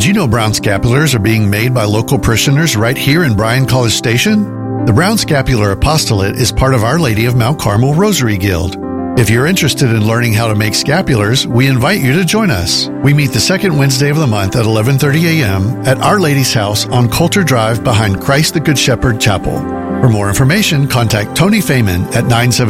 you know brown scapulars are being made by local parishioners right here in Bryan College Station? The Brown Scapular Apostolate is part of Our Lady of Mount Carmel Rosary Guild. If you're interested in learning how to make scapulars, we invite you to join us. We meet the second Wednesday of the month at 11:30 a.m. at Our Lady's house on Coulter Drive behind Christ the Good Shepherd Chapel. For more information, contact Tony Feynman at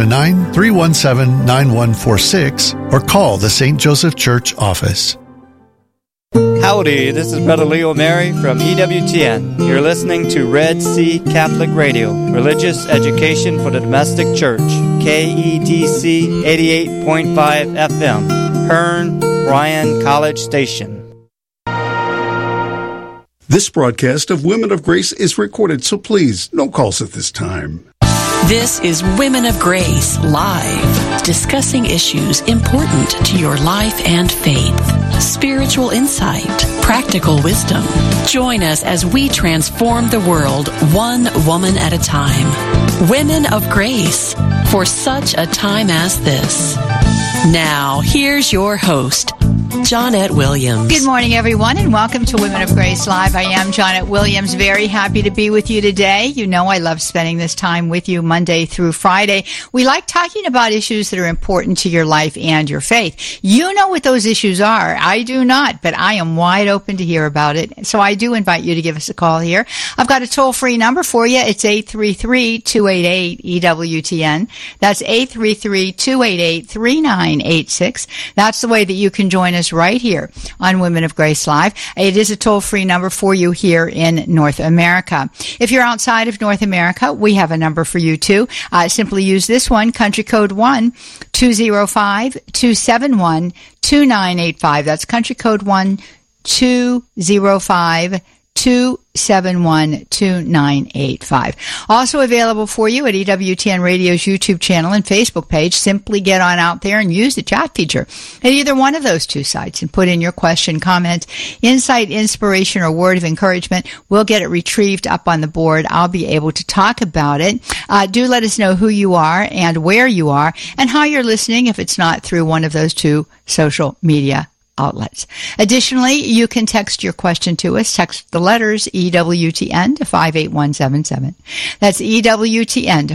979-317-9146 or call the St. Joseph Church office. Howdy, this is Brother Leo Mary from EWTN. You're listening to Red Sea Catholic Radio, religious education for the domestic church. KEDC 88.5 FM, Hearn, Bryan College Station. This broadcast of Women of Grace is recorded, so please, no calls at this time. This is Women of Grace Live, discussing issues important to your life and faith. Spiritual insight, practical wisdom. Join us as we transform the world one woman at a time. Women of Grace, for such a time as this. Now, here's your host, Johnette Williams. Good morning, everyone, and welcome to Women of Grace Live. I am Johnette Williams, very happy to be with you today. You know I love spending this time with you Monday through Friday. We like talking about issues that are important to your life and your faith. You know what those issues are. I do not, but I am wide open to hear about it. So I do invite you to give us a call here. I've got a toll-free number for you. It's 833-288-EWTN. That's 833-288-3986. That's the way that you can join us right here on Women of Grace Live. It is a toll-free number for you here in North America. If you're outside of North America, we have a number for you too. Simply use this one, country code 1-205-271-2985. That's country code 1-205-271-2985. Also available for you at EWTN Radio's YouTube channel and Facebook page. Simply get on out there and use the chat feature at either one of those two sites and put in your question, comment, insight, inspiration, or word of encouragement. We'll get it retrieved up on the board. I'll be able to talk about it. Do let us know who you are and where you are and how you're listening if it's not through one of those two social media outlets. Additionally, you can text your question to us. Text the letters EWTN to 58177. That's EWTN to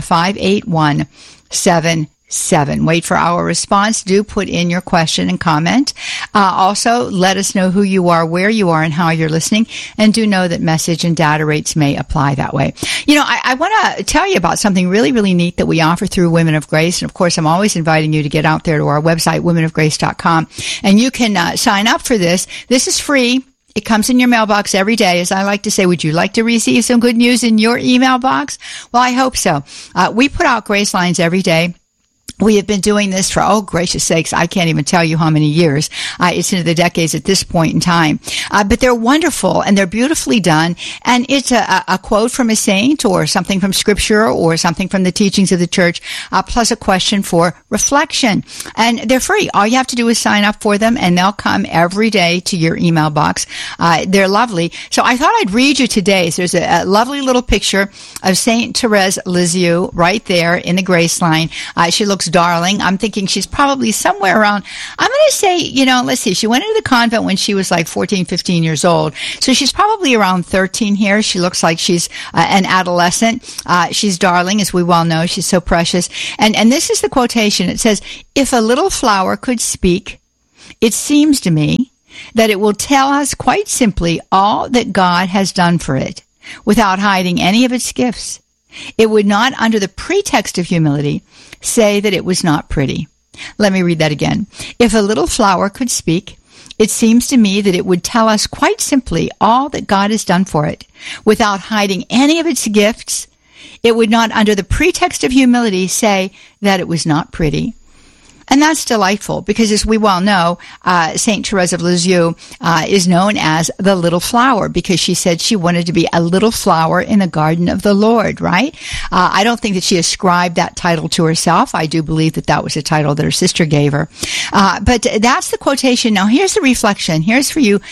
58177. Wait for our response. Do put in your question and comment. Also, let us know who you are, where you are, and how you're listening. And do know that message and data rates may apply that way. You know, I want to tell you about something really, really neat that we offer through Women of Grace. And, of course, I'm always inviting you to get out there to our website, womenofgrace.com. And you can sign up for this. This is free. It comes in your mailbox every day. As I like to say, would you like to receive some good news in your email box? Well, I hope so. We put out Grace Lines every day. We have been doing this for, oh, gracious sakes, I can't even tell you how many years. It's into the decades at this point in time. But they're wonderful and they're beautifully done. And it's a quote from a saint or something from Scripture or something from the teachings of the church, plus a question for reflection. And they're free. All you have to do is sign up for them and they'll come every day to your email box. They're lovely. So I thought I'd read you today. So there's a lovely little picture of Saint Therese Lisieux right there in the Grace Line. She looks darling. I'm thinking she's probably somewhere around, I'm going to say, you know, let's see, she went into the convent when she was like 14, 15 years old. So she's probably around 13 here. She looks like she's an adolescent. She's darling, as we well know. She's so precious. And this is the quotation. It says, "If a little flower could speak, it seems to me that it will tell us quite simply all that God has done for it, without hiding any of its gifts. It would not, under the pretext of humility, say that it was not pretty." Let me read that again. "If a little flower could speak, it seems to me that it would tell us quite simply all that God has done for it, without hiding any of its gifts. It would not, under the pretext of humility, say that it was not pretty." And that's delightful because, as we well know, St. Therese of Lisieux is known as the little flower because she said she wanted to be a little flower in the garden of the Lord, right? I don't think that she ascribed that title to herself. I do believe that that was a title that her sister gave her. But that's the quotation. Now, here's the reflection. Here's for you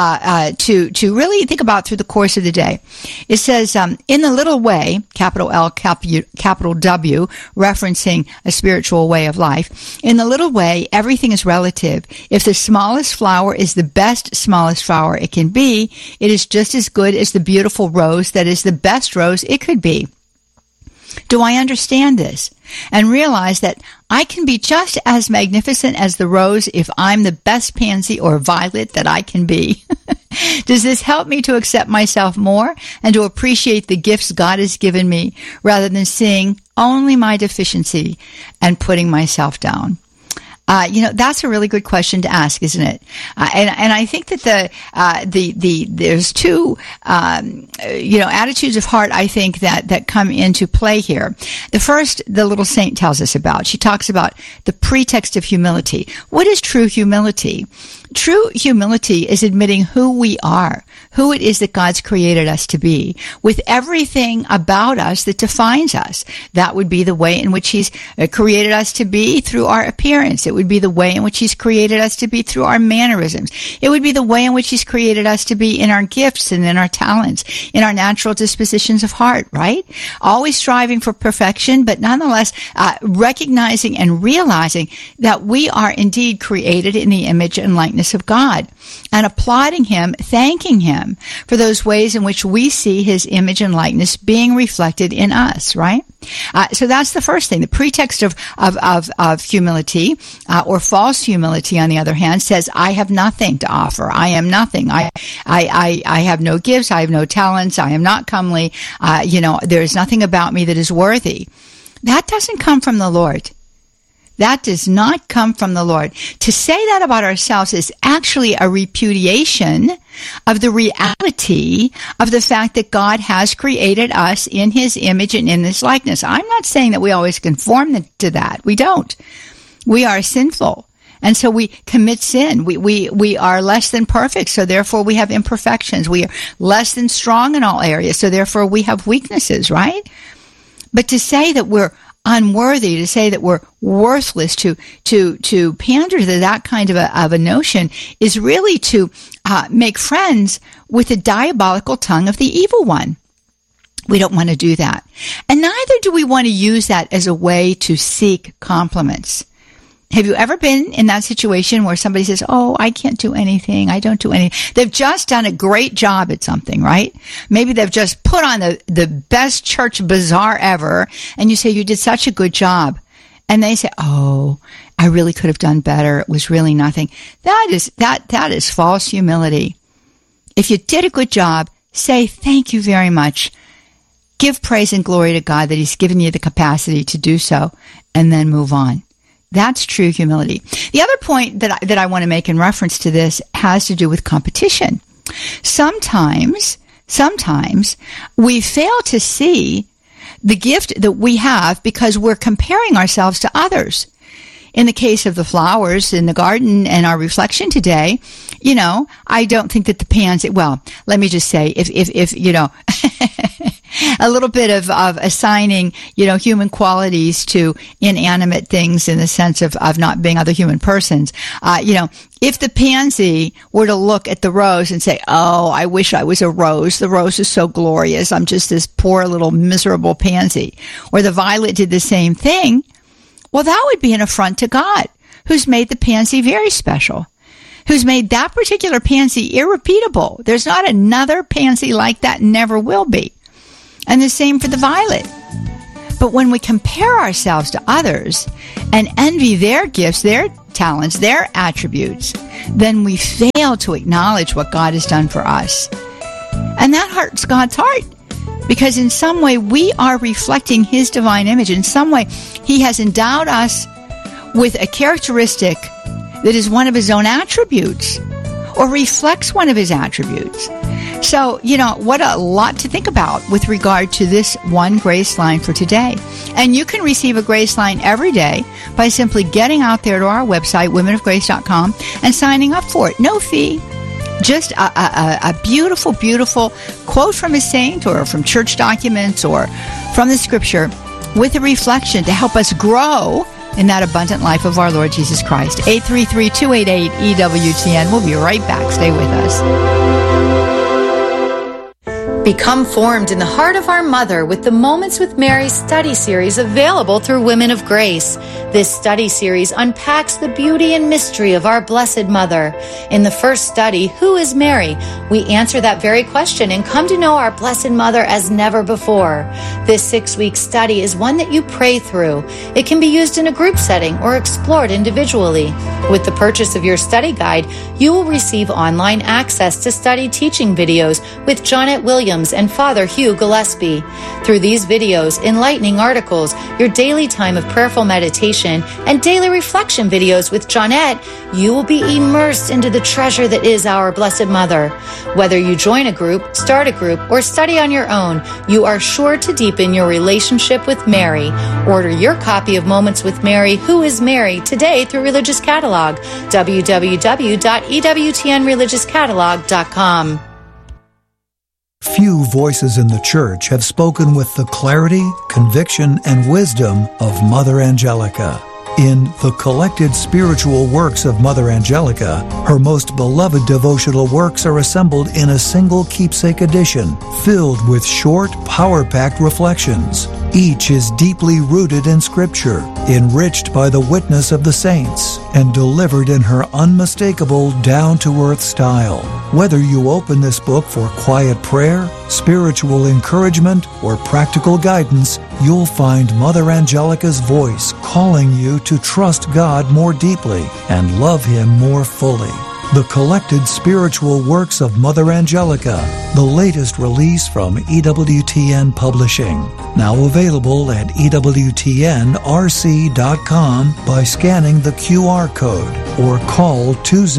to really think about through the course of the day. It says, in the little way, capital L, capital W, referencing a spiritual way of life, In the little way, everything is relative. If the smallest flower is the best smallest flower it can be, it is just as good as the beautiful rose that is the best rose it could be. Do I understand this? And realize that I can be just as magnificent as the rose if I'm the best pansy or violet that I can be. Does this help me to accept myself more and to appreciate the gifts God has given me rather than seeing only my deficiency and putting myself down? That's a really good question to ask, isn't it? And I think that there's two, attitudes of heart, I think, that come into play here. The first, the little saint tells us about. She talks about the pretext of humility. What is true humility? True humility is admitting who we are, who it is that God's created us to be, with everything about us that defines us. That would be the way in which He's created us to be through our appearance. It would be the way in which He's created us to be through our mannerisms. It would be the way in which He's created us to be in our gifts and in our talents, in our natural dispositions of heart, right? Always striving for perfection, but nonetheless recognizing and realizing that we are indeed created in the image and likeness of God, and applauding Him, thanking Him for those ways in which we see His image and likeness being reflected in us, right? So that's the first thing. The pretext of humility, or false humility, on the other hand, says, I have nothing to offer. I am nothing. I have no gifts. I have no talents. I am not comely. There is nothing about me that is worthy. That doesn't come from the Lord. That does not come from the Lord. To say that about ourselves is actually a repudiation of the reality of the fact that God has created us in His image and in His likeness. I'm not saying that we always conform to that. We don't. We are sinful. And so we commit sin. We are less than perfect, so therefore we have imperfections. We are less than strong in all areas, so therefore we have weaknesses, right? But to say that we're unworthy, to say that we're worthless, to pander to that kind of a notion is really to make friends with the diabolical tongue of the evil one. We don't want to do that. And neither do we want to use that as a way to seek compliments. Have you ever been in that situation where somebody says, oh, I can't do anything, I don't do anything? They've just done a great job at something, right? Maybe they've just put on the best church bazaar ever, and you say, you did such a good job. And they say, oh, I really could have done better, it was really nothing. That is false humility. If you did a good job, say thank you very much. Give praise and glory to God that He's given you the capacity to do so, and then move on. That's true humility. The other point that I want to make in reference to this has to do with competition. Sometimes we fail to see the gift that we have because we're comparing ourselves to others. In the case of the flowers in the garden and our reflection today, I don't think that the pansy, well, let me just say, if a little bit of assigning, human qualities to inanimate things in the sense of not being other human persons, if the pansy were to look at the rose and say, oh, I wish I was a rose. The rose is so glorious. I'm just this poor little miserable pansy. Or the violet did the same thing. Well, that would be an affront to God, who's made the pansy very special, who's made that particular pansy irrepeatable. There's not another pansy like that, never will be. And the same for the violet. But when we compare ourselves to others and envy their gifts, their talents, their attributes, then we fail to acknowledge what God has done for us. And that hurts God's heart. Because in some way we are reflecting His divine image. In some way He has endowed us with a characteristic that is one of His own attributes or reflects one of His attributes. So, what a lot to think about with regard to this one grace line for today. And you can receive a grace line every day by simply getting out there to our website, womenofgrace.com, and signing up for it. No fee. Just a beautiful, beautiful quote from a saint or from church documents or from the scripture with a reflection to help us grow in that abundant life of our Lord Jesus Christ. 833-288-EWTN. We'll be right back. Stay with us. Become formed in the heart of our mother with the Moments with Mary study series available through Women of Grace. This study series unpacks the beauty and mystery of our Blessed Mother. In the first study, Who is Mary? We answer that very question and come to know our Blessed Mother as never before. This 6-week study is one that you pray through. It can be used in a group setting or explored individually. With the purchase of your study guide, you will receive online access to study teaching videos with Jonette Williams and Father Hugh Gillespie. Through these videos, enlightening articles, your daily time of prayerful meditation, and daily reflection videos with Jonette, you will be immersed into the treasure that is our Blessed Mother. Whether you join a group, start a group, or study on your own, you are sure to deepen your relationship with Mary. Order your copy of Moments with Mary, Who is Mary, today through Religious Catalog, www.ewtnreligiouscatalog.com. Few voices in the church have spoken with the clarity, conviction, and wisdom of Mother Angelica. In The Collected Spiritual Works of Mother Angelica, her most beloved devotional works are assembled in a single keepsake edition, filled with short, power-packed reflections. Each is deeply rooted in Scripture, enriched by the witness of the saints, and delivered in her unmistakable, down-to-earth style. Whether you open this book for quiet prayer, spiritual encouragement, or practical guidance, you'll find Mother Angelica's voice calling you to trust God more deeply and love Him more fully. The Collected Spiritual Works of Mother Angelica, the latest release from EWTN Publishing. Now available at EWTNRC.com by scanning the QR code or call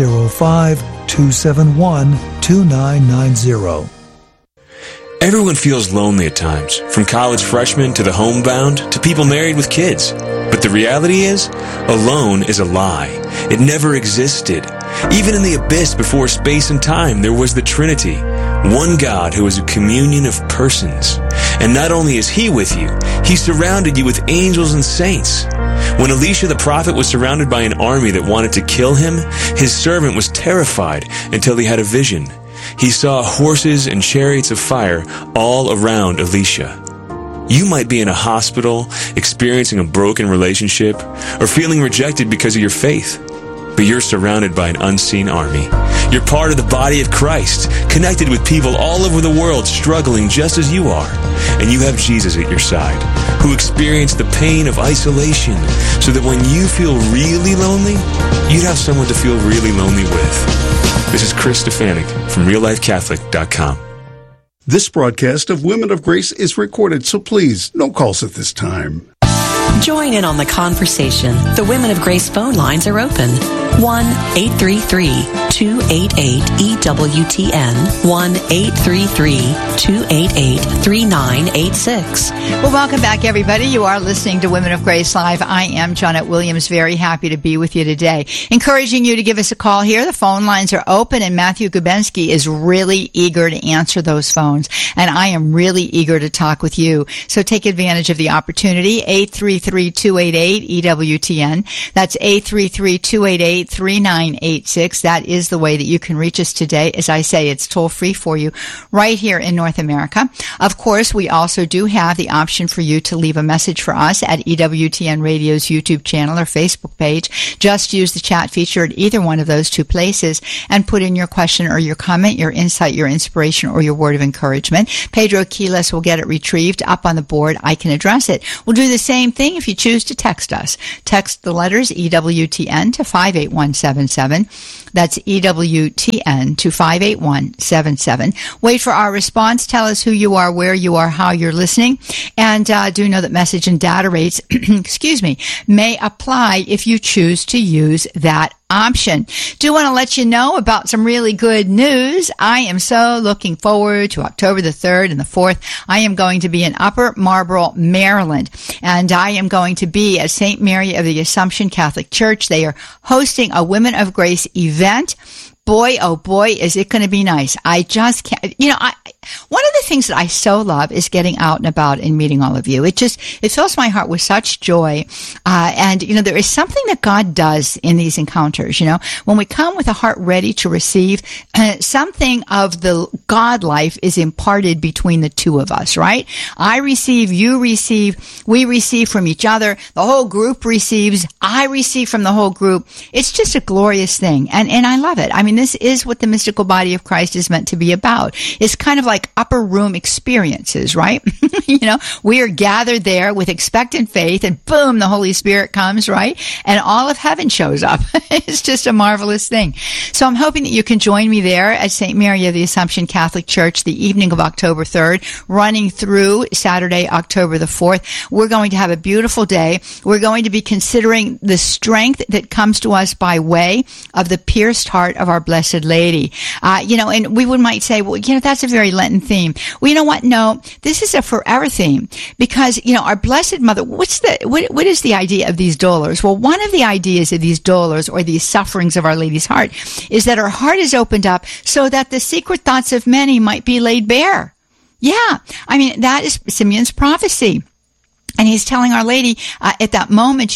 205-271-2990. Everyone feels lonely at times, from college freshmen to the homebound to people married with kids. But the reality is, alone is a lie. It never existed. Even in the abyss before space and time, there was the Trinity, one God who is a communion of persons. And not only is He with you, He surrounded you with angels and saints. When Elisha the prophet was surrounded by an army that wanted to kill him, his servant was terrified until he had a vision. He saw horses and chariots of fire all around Elisha. You might be in a hospital, experiencing a broken relationship, or feeling rejected because of your faith. But you're surrounded by an unseen army. You're part of the body of Christ, connected with people all over the world struggling just as you are. And you have Jesus at your side, who experienced the pain of isolation, so that when you feel really lonely, you'd have someone to feel really lonely with. This is Chris Stefanik from RealLifeCatholic.com. This broadcast of Women of Grace is recorded, so please, no calls at this time. Join in on the conversation. The Women of Grace phone lines are open. 1-833-288-EWTN. 1-833-288-3986. Well, welcome back, everybody. You are listening to Women of Grace Live. I am Jonette Williams. Very happy to be with you today. Encouraging you to give us a call here. The phone lines are open, and Matthew Gubensky is really eager to answer those phones. And I am really eager to talk with you. So take advantage of the opportunity. 833-288-EWTN. That's 833-288-3986. That is the way that you can reach us today. As I say, it's toll free for you right here in North America. Of course, we also do have the option for you to leave a message for us at EWTN Radio's YouTube channel or Facebook page. Just use the chat feature at either one of those two places and put in your question or your comment, your insight, your inspiration, or your word of encouragement. Pedro Quiles will get it retrieved up on the board. I can address it. We'll do the same thing if you choose to text us. Text the letters EWTN to 58177. That's EWTN to 58177. Wait for our response. Tell us who you are, where you are, how you're listening. And do know that message and data rates, may apply if you choose to use that option. Do want to let you know about some really good news. I am so looking forward to October the 3rd and the 4th. I am going to be in Upper Marlboro, Maryland, and I am going to be at St. Mary of the Assumption Catholic Church. They are hosting a Women of Grace event. Boy, oh boy, is it going to be nice. I just can't, One of the things that I so love is getting out and about and meeting all of you. It fills my heart with such joy. And, there is something that God does in these encounters, when we come with a heart ready to receive, something of the God life is imparted between the two of us, right? I receive, you receive, we receive from each other, the whole group receives, I receive from the whole group. It's just a glorious thing. And I love it. I mean, this is what the mystical body of Christ is meant to be about. It's kind of like upper room experiences, right? We are gathered there with expectant faith, and boom, the Holy Spirit comes, right? And all of heaven shows up. It's just a marvelous thing. So I'm hoping that you can join me there at St. Mary of the Assumption Catholic Church the evening of October 3rd, running through Saturday, October the 4th. We're going to have a beautiful day. We're going to be considering the strength that comes to us by way of the pierced heart of our Blessed Lady. And we might say, well, that's a very Lenten theme. Well, you know what? No, this is a forever theme, because, our Blessed Mother, what is the idea of these dolors? Well, one of the ideas of these dolors, or these sufferings of Our Lady's heart, is that her heart is opened up so that the secret thoughts of many might be laid bare. Yeah. I mean, that is Simeon's prophecy. And he's telling Our Lady at that moment,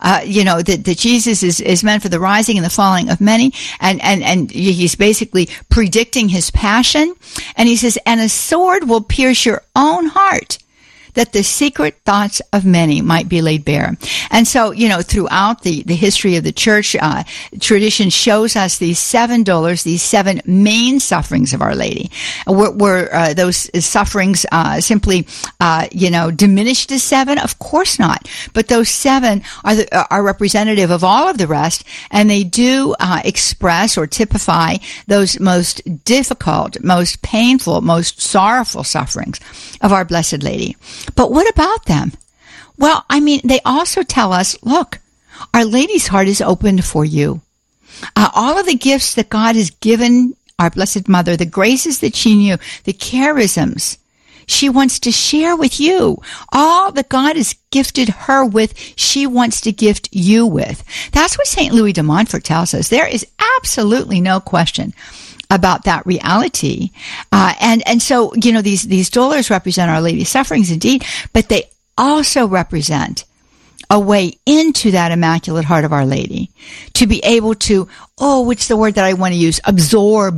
that Jesus is meant for the rising and the falling of many, and he's basically predicting his passion. And he says, and a sword will pierce your own heart, that the secret thoughts of many might be laid bare. And so, throughout the history of the church, tradition shows us these 7 dolors, these 7 main sufferings of Our Lady. Were those sufferings simply, diminished to 7? Of course not. But those 7 are representative of all of the rest, and they do express or typify those most difficult, most painful, most sorrowful sufferings of our Blessed Lady. But what about them? Well, I mean, they also tell us, look, Our Lady's heart is opened for you. All of the gifts that God has given our Blessed Mother, the graces that she knew, the charisms, she wants to share with you. All that God has gifted her with, she wants to gift you with. That's what St. Louis de Montfort tells us. There is absolutely no question about that reality. And so, these dolors represent Our Lady's sufferings indeed, but they also represent a way into that Immaculate Heart of Our Lady, to be able to, what's the word that I want to use? Absorb,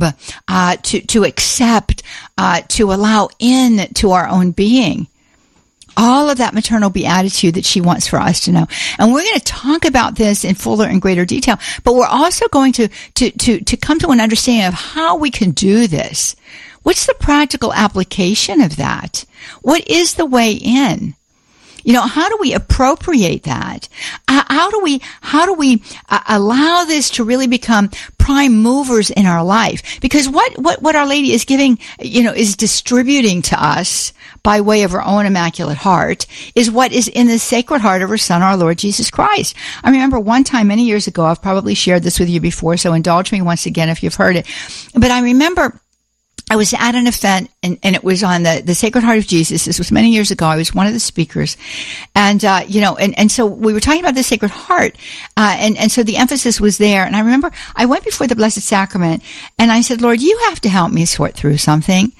to accept, to allow in to our own being. All of that maternal beatitude that she wants for us to know. And we're going to talk about this in fuller and greater detail, but we're also going to come to an understanding of how we can do this. What's the practical application of that? What is the way in? How do we appropriate that? How do we allow this to really become prime movers in our life? Because what Our Lady is giving, is distributing to us by way of her own Immaculate Heart, is what is in the Sacred Heart of her Son, our Lord Jesus Christ. I remember one time many years ago, I've probably shared this with you before, so indulge me once again if you've heard it. But I remember I was at an event, and it was on the Sacred Heart of Jesus. This was many years ago. I was one of the speakers. And, and so we were talking about the Sacred Heart. And so the emphasis was there. And I remember I went before the Blessed Sacrament, and I said, Lord, you have to help me sort through something.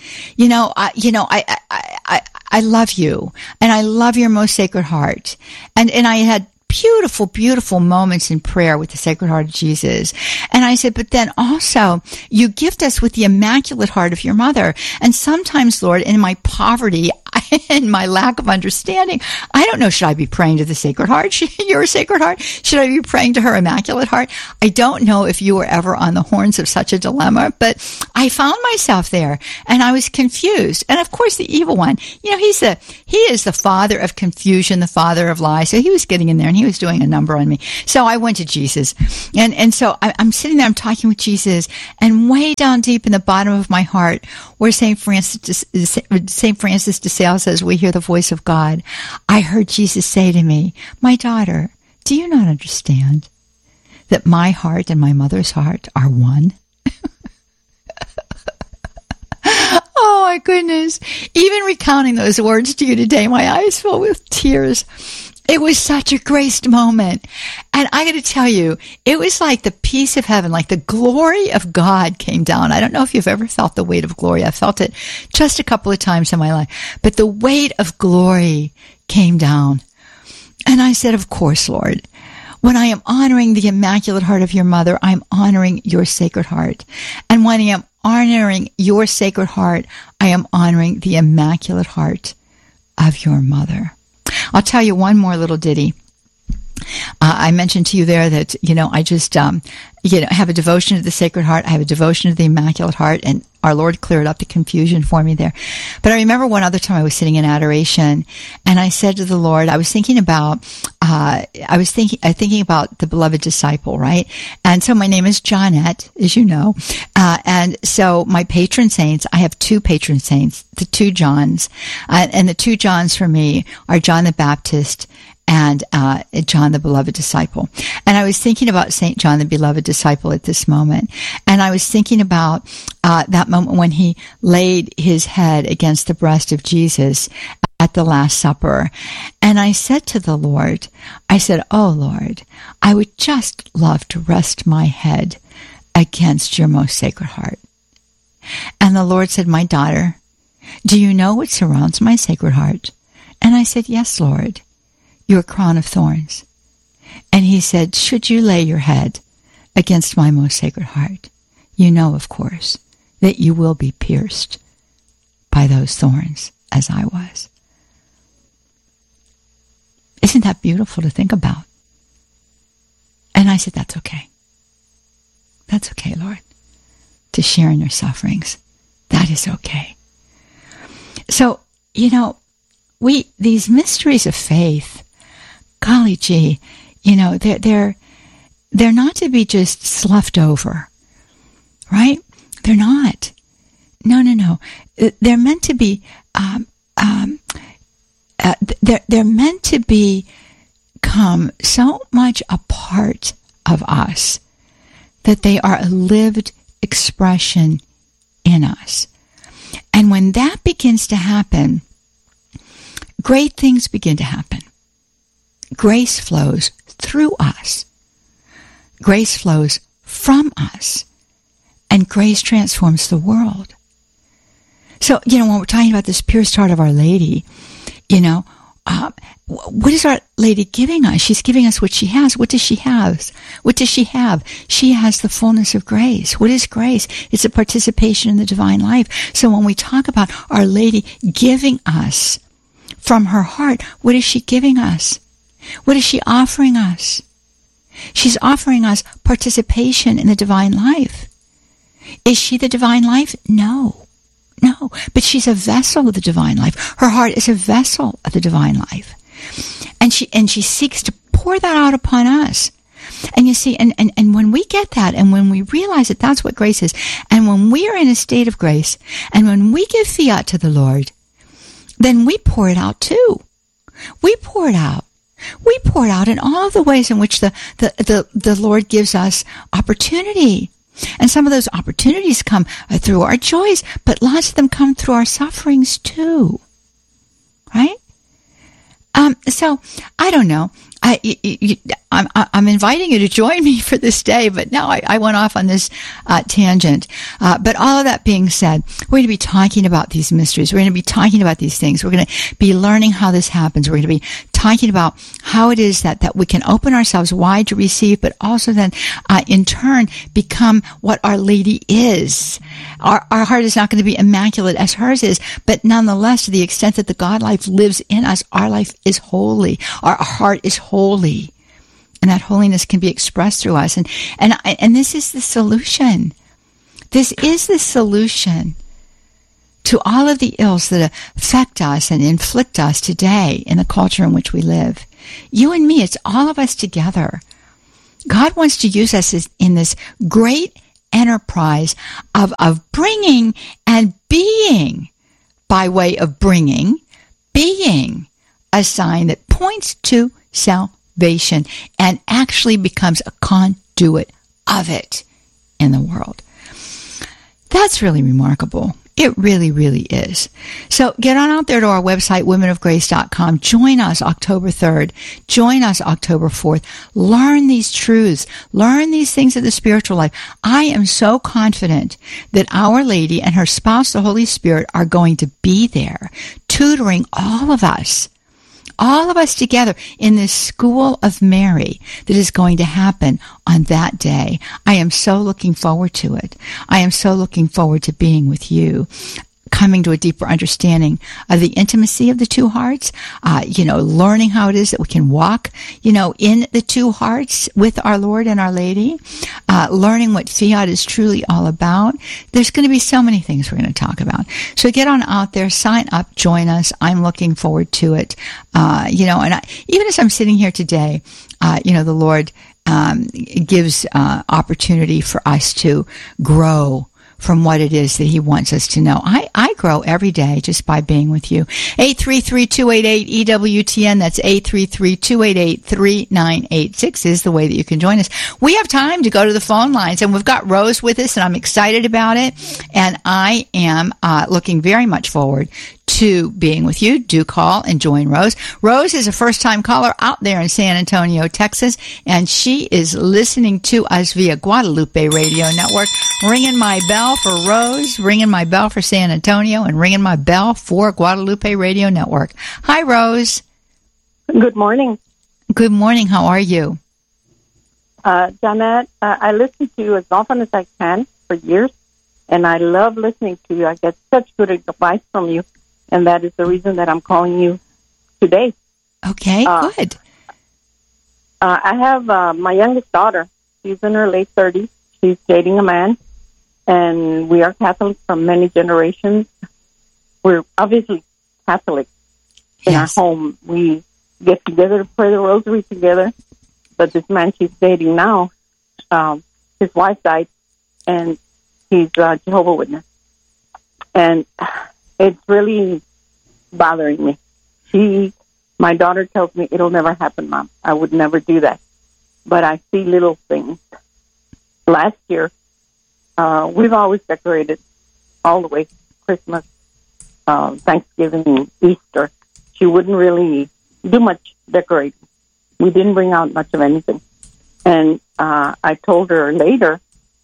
I love you, and I love your most Sacred Heart. And I had beautiful, beautiful moments in prayer with the Sacred Heart of Jesus. And I said, but then also, you gift us with the Immaculate Heart of your Mother. And sometimes, Lord, in my poverty and my lack of understanding, I don't know, should I be praying to the Sacred Heart, your Sacred Heart? Should I be praying to her Immaculate Heart? I don't know if you were ever on the horns of such a dilemma, but I found myself there, and I was confused. And of course, the evil one, he is the father of confusion, the father of lies. So he was getting in there, and he was doing a number on me. So I went to Jesus. And so I'm sitting there, I'm talking with Jesus, and way down deep in the bottom of my heart, where St. Francis de Sales says, we hear the voice of God, I heard Jesus say to me, my daughter, do you not understand that my heart and my mother's heart are one? Oh my goodness. Even recounting those words to you today, my eyes fill with tears. It was such a graced moment. And I got to tell you, it was like the peace of heaven, like the glory of God came down. I don't know if you've ever felt the weight of glory. I felt it just a couple of times in my life. But the weight of glory came down. And I said, of course, Lord, when I am honoring the Immaculate Heart of your mother, I'm honoring your Sacred Heart. And when I am honoring your Sacred Heart, I am honoring the Immaculate Heart of your mother. I'll tell you one more little ditty. I mentioned to you there that, I just, have a devotion to the Sacred Heart. I have a devotion to the Immaculate Heart, and our Lord cleared up the confusion for me there. But I remember one other time I was sitting in adoration, and I said to the Lord, I was thinking about the beloved disciple, right? And so my name is Johnette, as you know. And so my patron saints, I have two patron saints, the two Johns. And the two Johns for me are John the Baptist and John the Beloved Disciple. And I was thinking about St. John the Beloved Disciple at this moment. And I was thinking about that moment when he laid his head against the breast of Jesus at the Last Supper. And I said to the Lord, oh Lord, I would just love to rest my head against your most Sacred Heart. And the Lord said, my daughter, do you know what surrounds my Sacred Heart? And I said, yes, Lord, your crown of thorns. And he said, should you lay your head against my most Sacred Heart, you know, of course, that you will be pierced by those thorns as I was. Isn't that beautiful to think about? And I said, that's okay. That's okay, Lord, to share in your sufferings. That is okay. So, these mysteries of faith, golly gee, they're not to be just sloughed over, right? They're not. No. They're meant to be. They're meant to become so much a part of us that they are a lived expression in us. And when that begins to happen, great things begin to happen. Grace flows through us. Grace flows from us. And grace transforms the world. So, when we're talking about this pierced heart of Our Lady, what is Our Lady giving us? She's giving us what she has. What does she have? What does she have? She has the fullness of grace. What is grace? It's a participation in the divine life. So when we talk about Our Lady giving us from her heart, what is she giving us? What is she offering us? She's offering us participation in the divine life. Is she the divine life? No. But she's a vessel of the divine life. Her heart is a vessel of the divine life. And she seeks to pour that out upon us. And you see, and when we get that, and when we realize that that's what grace is, and when we are in a state of grace, and when we give fiat to the Lord, then we pour it out too. We pour it out. We pour it out in all of the ways in which the Lord gives us opportunity. And some of those opportunities come through our joys, but lots of them come through our sufferings too. Right? So, I don't know. I'm inviting you to join me for this day, but now I went off on this tangent. But all of that being said, we're going to be talking about these mysteries. We're going to be talking about these things. We're going to be learning how this happens. We're going to be talking about how it is that we can open ourselves wide to receive, but also then in turn become what Our Lady is. Our heart is not going to be immaculate as hers is, but nonetheless, to the extent that the God life lives in us, our life is holy. Our heart is holy. And that holiness can be expressed through us. And this is the solution. This is the solution to all of the ills that affect us and inflict us today in the culture in which we live. You and me, it's all of us together. God wants to use us in this great enterprise of bringing and being, by way of bringing, being a sign that points to salvation and actually becomes a conduit of it in the world. That's really remarkable. It really, really is. So get on out there to our website, womenofgrace.com. Join us October 3rd. Join us October 4th. Learn these truths. Learn these things of the spiritual life. I am so confident that Our Lady and her spouse, the Holy Spirit, are going to be there, tutoring all of us together in this School of Mary that is going to happen on that day. I am so looking forward to it. I am so looking forward to being with you, coming to a deeper understanding of the intimacy of the two hearts, learning how it is that we can walk, in the two hearts with our Lord and Our Lady, learning what fiat is truly all about. There's going to be so many things we're going to talk about. So get on out there, sign up, join us. I'm looking forward to it. Even as I'm sitting here today, the Lord gives opportunity for us to grow from what it is that He wants us to know. I grow every day just by being with you. 833-288-EWTN. That's 833-288-3986 is the way that you can join us. We have time to go to the phone lines, and we've got Rose with us, and I'm excited about it. And I am looking very much forward to being with you. Do call and join Rose. Rose is a first-time caller out there in San Antonio, Texas, and she is listening to us via Guadalupe Radio Network. Ringing my bell for Rose, ringing my bell for San Antonio, and ringing my bell for Guadalupe Radio Network. Hi, Rose. Good morning. Good morning. How are you? Janet, I listen to you as often as I can for years, and I love listening to you. I get such good advice from you, and that is the reason that I'm calling you today. Okay, good. I have my youngest daughter. She's in her late 30s. She's dating a man, and we are Catholic from many generations. We're obviously Catholic in our home. We get together to pray the rosary together, but this man she's dating now, his wife died, and he's a Jehovah's Witness. And it's really bothering me. My daughter tells me, it'll never happen, Mom. I would never do that. But I see little things. Last year, we've always decorated all the way, Christmas, Thanksgiving, Easter. She wouldn't really do much decorating. We didn't bring out much of anything. And I told her later,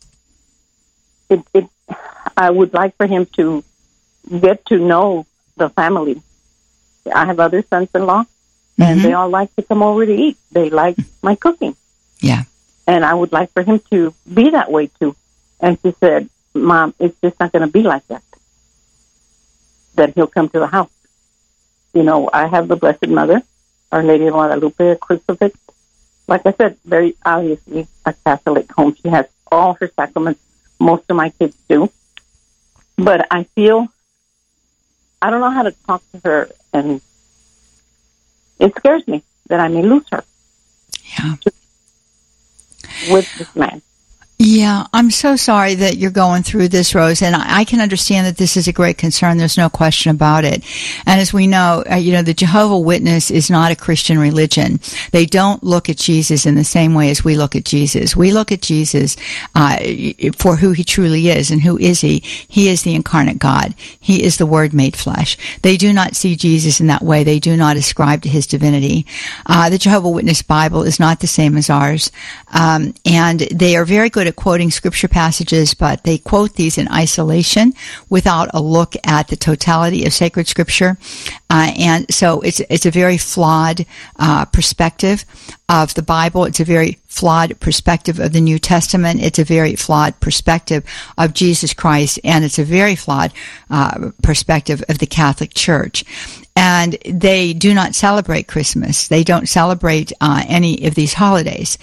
I would like for him to get to know the family. I have other sons-in-law, and they all like to come over to eat. They like my cooking. Yeah. And I would like for him to be that way, too. And she said, Mom, it's just not going to be like that, that he'll come to the house. I have the Blessed Mother, Our Lady of Guadalupe, a crucifix. Like I said, very obviously a Catholic home. She has all her sacraments. Most of my kids do. But I feel, I don't know how to talk to her, and it scares me that I may lose her. Yeah. With this man. Yeah, I'm so sorry that you're going through this, Rose, and I can understand that this is a great concern. There's no question about it. And as we know, the Jehovah's Witness is not a Christian religion. They don't look at Jesus in the same way as we look at Jesus. We look at Jesus for who he truly is. And who is he? He is the incarnate God. He is the Word made flesh. They do not see Jesus in that way. They do not ascribe to his divinity. The Jehovah's Witness Bible is not the same as ours. And they are very good at quoting scripture passages, but they quote these in isolation without a look at the totality of sacred scripture. And so it's a very flawed perspective of the Bible. It's a very flawed perspective of the New Testament. It's a very flawed perspective of Jesus Christ, and it's a very flawed perspective of the Catholic Church. And they do not celebrate Christmas. They don't celebrate any of these holidays,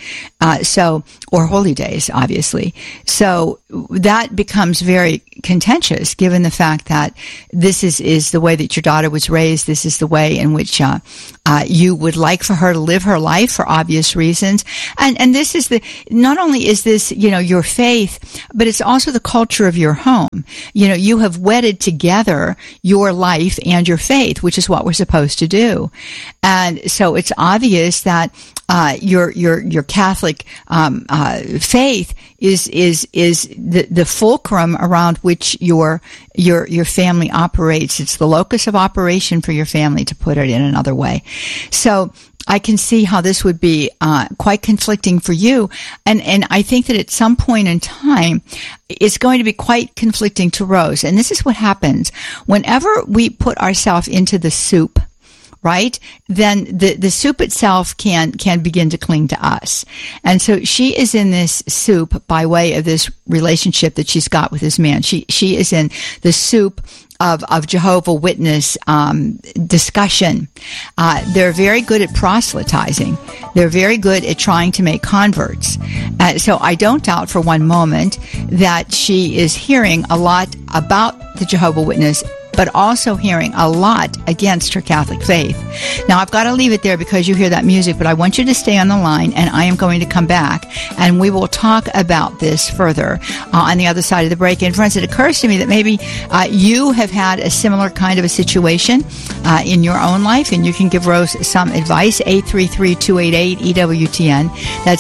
or holy days, obviously. So that becomes very contentious, given the fact that this is the way that your daughter was raised. This is the way in which you would like for her to live her life for obvious reasons. And this is not only is this, your faith, but it's also the culture of your home. You have wedded together your life and your faith, which is what we're supposed to do. And so it's obvious that your Catholic faith is the fulcrum around which your family operates. It's the locus of operation for your family, to put it in another way. So I can see how this would be quite conflicting for you, and I think that at some point in time, it's going to be quite conflicting to Rose. And this is what happens whenever we put ourselves into the soup, right? Then the soup itself can begin to cling to us. And so she is in this soup by way of this relationship that she's got with this man. She is in the soup of Jehovah Witness discussion. They're very good at proselytizing. They're very good at trying to make converts. So I don't doubt for one moment that she is hearing a lot about the Jehovah Witness, but also hearing a lot against her Catholic faith. Now, I've got to leave it there because you hear that music, but I want you to stay on the line, and I am going to come back, and we will talk about this further on the other side of the break. And friends, it occurs to me that maybe you have had a similar kind of a situation in your own life, and you can give Rose some advice. 833-288-EWTN. That's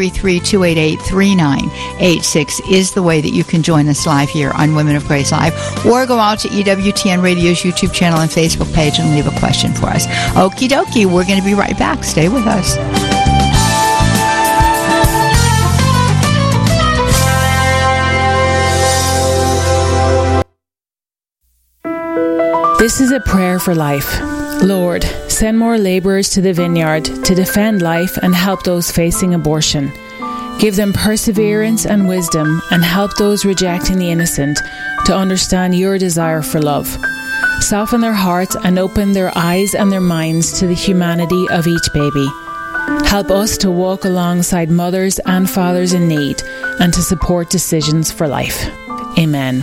833-288-3986 is the way that you can join us live here on Women of Grace Live, or go out to EWTN Radio's YouTube channel and Facebook page and leave a question for us. Okie dokie, we're going to be right back. Stay with us. This is a prayer for life. Lord, send more laborers to the vineyard to defend life and help those facing abortion. Give them perseverance and wisdom, and help those rejecting the innocent to understand your desire for love. Soften their hearts and open their eyes and their minds to the humanity of each baby. Help us to walk alongside mothers and fathers in need and to support decisions for life. Amen.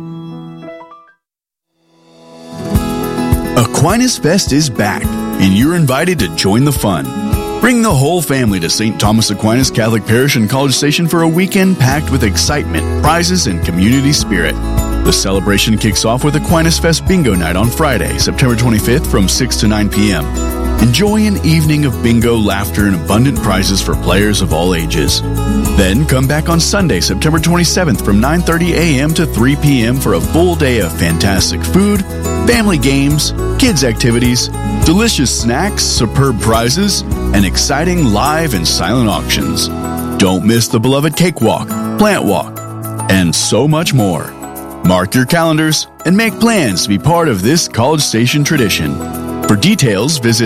Aquinas Fest is back, and you're invited to join the fun. Bring the whole family to St. Thomas Aquinas Catholic Parish in College Station for a weekend packed with excitement, prizes, and community spirit. The celebration kicks off with Aquinas Fest Bingo Night on Friday, September 25th from 6 to 9 p.m. Enjoy an evening of bingo, laughter, and abundant prizes for players of all ages. Then come back on Sunday, September 27th from 9:30 a.m. to 3 p.m. for a full day of fantastic food, family games, kids activities, delicious snacks, superb prizes, and exciting live and silent auctions. Don't miss the beloved cakewalk, plant walk, and so much more. Mark your calendars and make plans to be part of this College Station tradition. For details, visit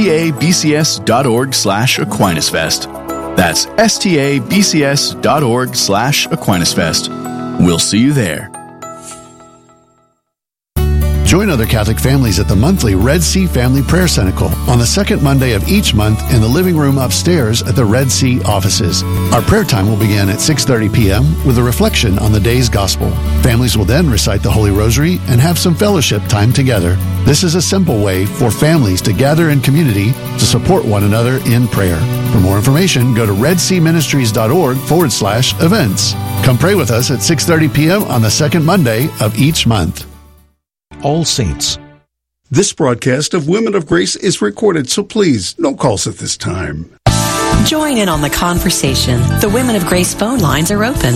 stabcs.org/AquinasFest. That's stabcs.org/AquinasFest. We'll see you there. Join other Catholic families at the monthly Red Sea Family Prayer Cenacle on the second Monday of each month in the living room upstairs at the Red Sea offices. Our prayer time will begin at 6:30 p.m. with a reflection on the day's gospel. Families will then recite the Holy Rosary and have some fellowship time together. This is a simple way for families to gather in community to support one another in prayer. For more information, go to redseaministries.org/events. Come pray with us at 6:30 p.m. on the second Monday of each month. All Saints. This broadcast of Women of Grace is recorded, so please, no calls at this time. Join in on the conversation. The Women of Grace phone lines are open.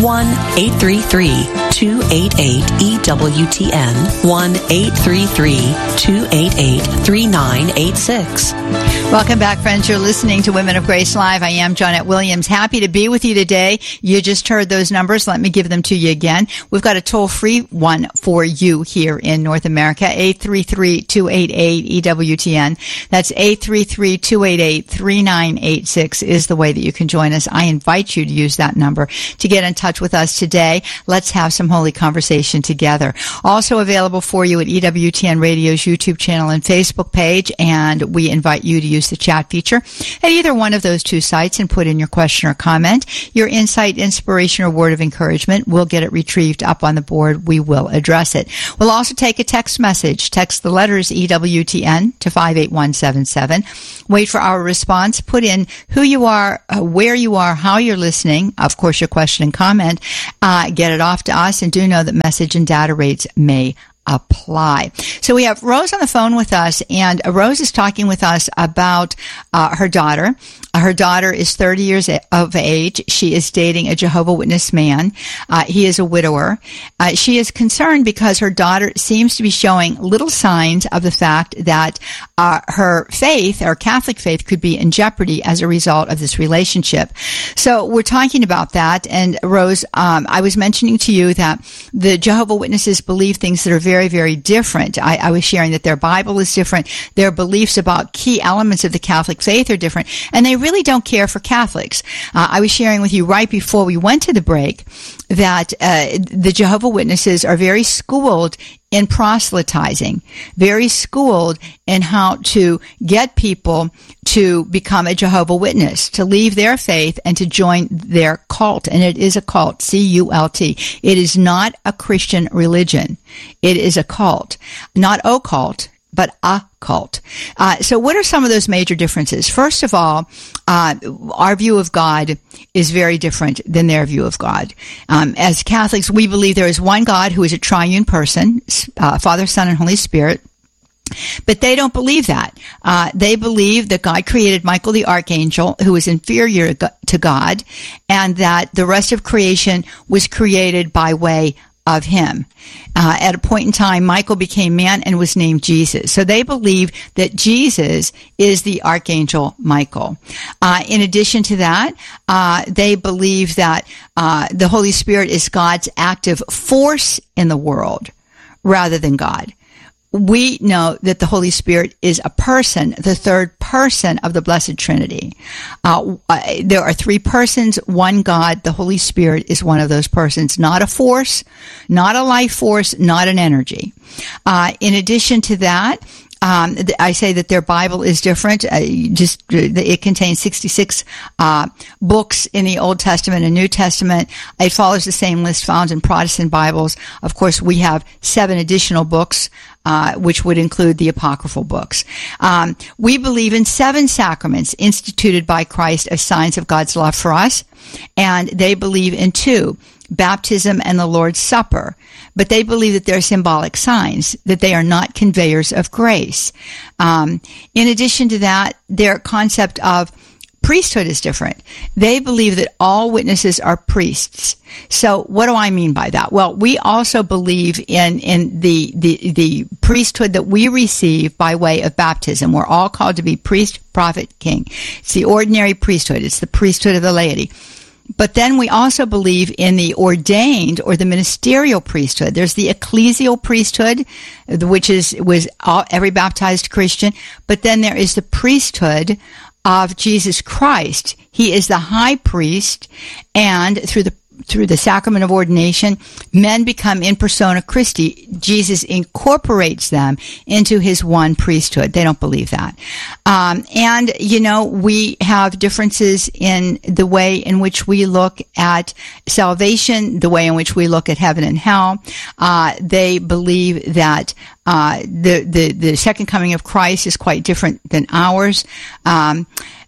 1-833-288-EWTN. 1-833-288-3986. Welcome back, friends. You're listening to Women of Grace Live. I am Johnette Williams. Happy to be with you today. You just heard those numbers. Let me give them to you again. We've got a toll-free one for you here in North America, 833-288-EWTN. That's 833-288-3986 is the way that you can join us. I invite you to use that number to get in touch with us today. Let's have some holy conversation together. Also available for you at EWTN Radio's YouTube channel and Facebook page, and we invite you to use the chat feature at either one of those two sites and put in your question or comment, your insight, inspiration, or word of encouragement. We'll get it retrieved up on the board. We will address it. We'll also take a text message. Text the letters EWTN to 58177. Wait for our response. Put in who you are, where you are, how you're listening, of course, your question and comment. Get it off to us, and do know that message and data rates may apply. So we have Rose on the phone with us, and Rose is talking with us about her daughter. Her daughter is 30 years of age. She is dating a Jehovah's Witness man. He is a widower. She is concerned because her daughter seems to be showing little signs of the fact that her faith, or Catholic faith, could be in jeopardy as a result of this relationship. So we're talking about that. And Rose, I was mentioning to you that the Jehovah's Witnesses believe things that are very, very different. I was sharing that their Bible is different. Their beliefs about key elements of the Catholic faith are different. And they really don't care for Catholics. I was sharing with you right before we went to the break that the Jehovah's Witnesses are very schooled in proselytizing, very schooled in how to get people to become a Jehovah's Witness, to leave their faith and to join their cult. And it is a cult, C-U-L-T. It is not a Christian religion. It is a cult, not occult, but a cult. So what are some of those major differences? First of all, our view of God is very different than their view of God. As Catholics, we believe there is one God who is a triune person, Father, Son, and Holy Spirit. But they don't believe that. They believe that God created Michael the Archangel, who is inferior to God, and that the rest of creation was created by way of him. At a point in time, Michael became man and was named Jesus. So they believe that Jesus is the Archangel Michael. In addition to that, they believe that the Holy Spirit is God's active force in the world rather than God. We know that the Holy Spirit is a person, the third person of the Blessed Trinity. There are three persons, one God. The Holy Spirit is one of those persons, not a force, not a life force, not an energy. In addition to that, I say that their Bible is different. It contains 66 books in the Old Testament and New Testament. It follows the same list found in Protestant Bibles. Of course, we have 7 additional books, which would include the apocryphal books. We believe in 7 sacraments instituted by Christ as signs of God's love for us, and they believe in 2. Baptism and the Lord's Supper. But they believe that they're symbolic signs, that they are not conveyors of grace. In addition to that, their concept of priesthood is different. They believe that all witnesses are priests. So what do I mean by that? Well, we also believe in the priesthood that we receive by way of baptism. We're all called to be priest, prophet, king. It's the ordinary priesthood. It's the priesthood of the laity. But then we also believe in the ordained or the ministerial priesthood. There's the ecclesial priesthood, which was every baptized Christian. But then there is the priesthood of Jesus Christ. He is the high priest, and through the sacrament of ordination, men become in persona Christi. Jesus incorporates them into his one priesthood. They don't believe that. And, we have differences in the way in which we look at salvation, the way in which we look at heaven and hell. They believe that the second coming of Christ is quite different than ours. So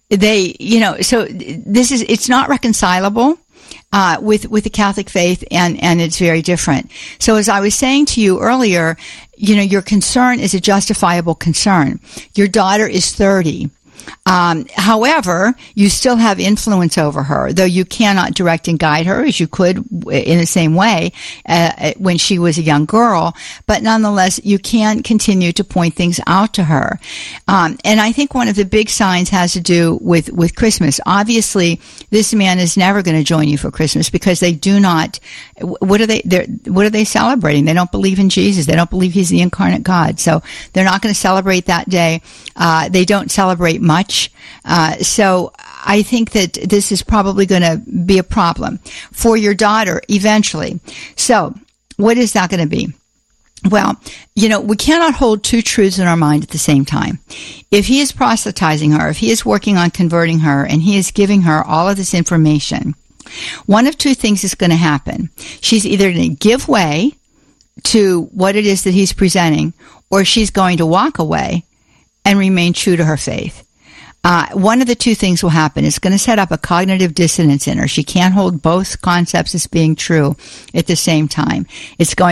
it's not reconcilable with the Catholic faith, and it's very different. So as I was saying to you earlier, your concern is a justifiable concern. Your daughter is 30. However, you still have influence over her, though you cannot direct and guide her as you could in the same way when she was a young girl. But nonetheless, you can continue to point things out to her. And I think one of the big signs has to do with Christmas. Obviously, this man is never going to join you for Christmas because they do not. What are they celebrating? They don't believe in Jesus. They don't believe he's the incarnate God. So they're not going to celebrate that day. They don't celebrate much. So I think that this is probably going to be a problem for your daughter eventually. So what is that going to be? Well, we cannot hold two truths in our mind at the same time. If he is proselytizing her, if he is working on converting her, and he is giving her all of this information, one of two things is going to happen. She's either going to give way to what it is that he's presenting, or she's going to walk away and remain true to her faith. One of the two things will happen. It's going to set up a cognitive dissonance in her. She can't hold both concepts as being true at the same time. It's going